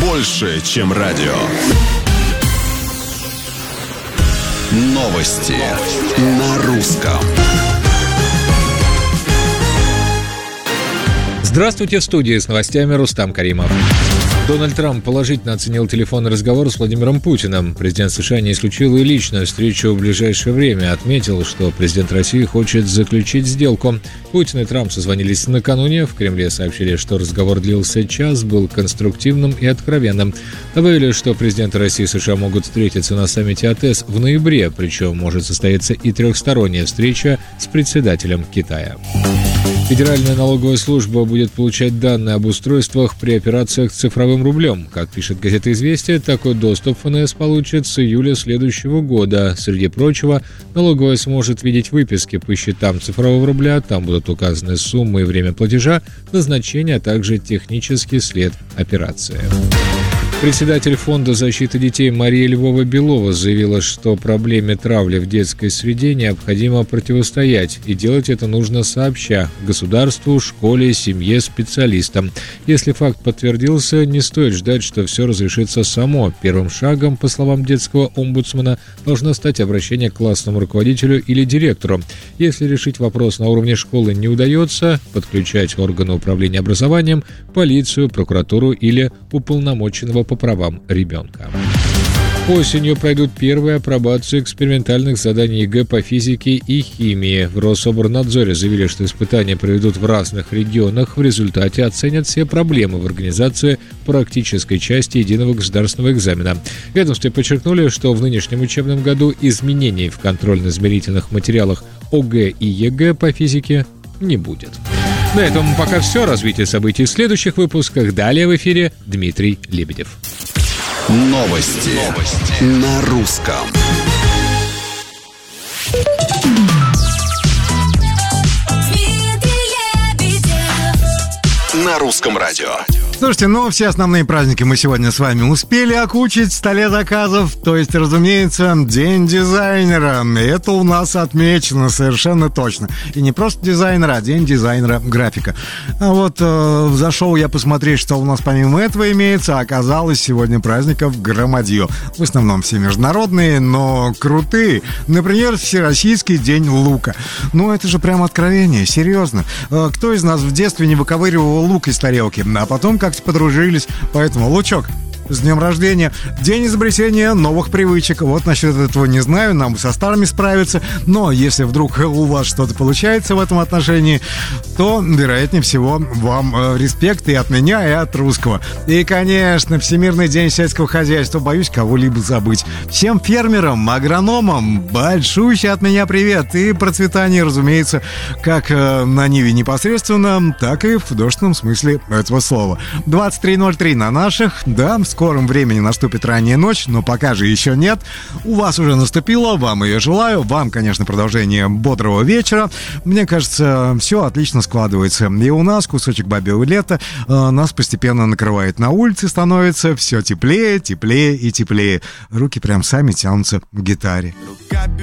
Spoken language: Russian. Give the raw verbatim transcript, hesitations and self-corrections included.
больше, чем радио. Новости на русском. Здравствуйте, в студии с новостями Рустам Каримов. Дональд Трамп положительно оценил телефонный разговор с Владимиром Путиным. Президент США не исключил и личную встречу в ближайшее время. Отметил, что президент России хочет заключить сделку. Путин и Трамп созвонились накануне. В Кремле сообщили, что разговор длился час, был конструктивным и откровенным. Добавили, что президенты России и США могут встретиться на саммите АТЭС в ноябре, причем может состояться и трехсторонняя встреча с председателем Китая. Федеральная налоговая служба будет получать данные об устройствах при операциях с цифровым рублем. Как пишет газета «Известия», такой доступ ФНС получит с июля следующего года. Среди прочего, налоговая сможет видеть выписки по счетам цифрового рубля, там будут указаны суммы и время платежа, назначение, а также технический след операции. Председатель Фонда защиты детей Мария Львова-Белова заявила, что проблеме травли в детской среде необходимо противостоять, и делать это нужно сообща – государству, школе, семье, специалистам. Если факт подтвердился, не стоит ждать, что все разрешится само. Первым шагом, по словам детского омбудсмена, должно стать обращение к классному руководителю или директору. Если решить вопрос на уровне школы не удается, подключать органы управления образованием, полицию, прокуратуру или уполномоченного по правам ребенка. Осенью пройдут первые апробации экспериментальных заданий ЕГЭ по физике и химии. В Рособорнадзоре заявили, что испытания проведут в разных регионах. В результате оценят все проблемы в организации практической части единого государственного экзамена. В ведомстве подчеркнули, что в нынешнем учебном году изменений в контрольно-измерительных материалах ОГЭ и ЕГЭ по физике не будет. На этом пока все. Развитие событий в следующих выпусках. Далее в эфире Дмитрий Лебедев. Новости, Новости. На русском. На русском радио. Слушайте, ну, все основные праздники мы сегодня с вами успели окучить в столе заказов. То есть, разумеется, День дизайнера. Это у нас отмечено совершенно точно. И не просто дизайнера, а День дизайнера-графика. А вот э, зашел я посмотреть, что у нас помимо этого имеется. Оказалось, сегодня праздников громадье. В основном все международные, но крутые. Например, Всероссийский день лука. Ну, это же прям откровение, серьезно. Э, кто из нас в детстве не выковыривал лук из тарелки, а потом как подружились, поэтому лучок. С днем рождения. День изобретения новых привычек. Вот насчет этого не знаю, нам со старыми справиться. Но если вдруг у вас что-то получается в этом отношении, то, вероятнее всего, вам э, респект и от меня, и от русского. И, конечно, Всемирный день сельского хозяйства. Боюсь кого-либо забыть. Всем фермерам, агрономам большущий от меня привет. И процветание, разумеется, как э, на ниве непосредственно, так и в художественном смысле этого слова. двадцать три ноль три на наших. Да, в скором времени наступит ранняя ночь, но пока же еще нет. У вас уже наступила, вам ее желаю. Вам, конечно, продолжение бодрого вечера. Мне кажется, все отлично складывается. И у нас кусочек бабьего лета э, нас постепенно накрывает. На улице становится все теплее, теплее и теплее. Руки прям сами тянутся к гитаре.